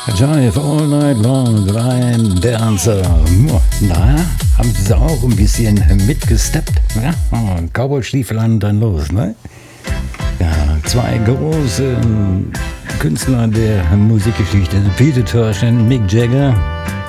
Jive all night long, Line Dancer. Na, haben Sie auch ein bisschen mitgesteppt? Ja? Cowboy-Stiefel an und dann los, ne? Ja, zwei große Künstler der Musikgeschichte, Peter Tosh und Mick Jagger.